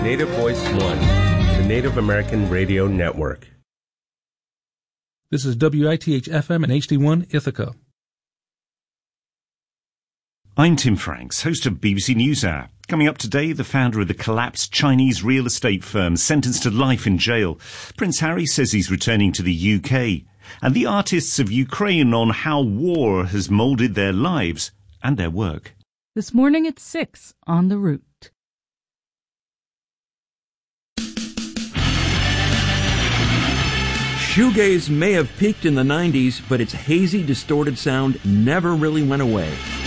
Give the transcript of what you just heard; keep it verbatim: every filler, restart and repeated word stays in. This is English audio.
Native Voice One, the Native American Radio Network. This is W I T H F M and H D one Ithaca. I'm Tim Franks, host of B B C NewsHour. Coming up today, the founder of the collapsed Chinese real estate firm sentenced to life in jail. Prince Harry says he's returning to the U K. And the artists of Ukraine on how war has moulded their lives and their work. This morning at six on The Root. Shoegaze may have peaked in the nineties, but its hazy, distorted sound never really went away.